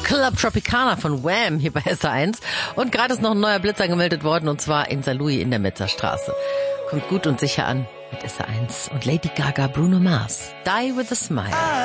Club Tropicana von Wham hier bei SR1. Und gerade ist noch ein neuer Blitz angemeldet worden, und zwar in Saarlouis in der Metzerstraße. Kommt gut und sicher an mit SR1 und Lady Gaga, Bruno Mars. Die with a Smile.